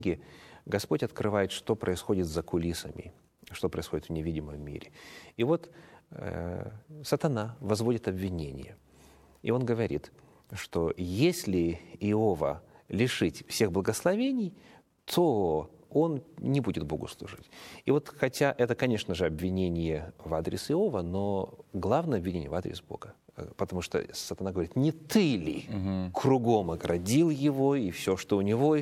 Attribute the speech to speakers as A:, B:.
A: Господь открывает, что происходит за кулисами, что происходит в невидимом мире. И вот сатана возводит обвинение. И он говорит, что если Иова лишить всех благословений, то он не будет Богу служить. И вот, хотя это, конечно же, обвинение в адрес Иова, но главное обвинение в адрес Бога. Потому что сатана говорит, не ты ли кругом оградил его, и все, что у него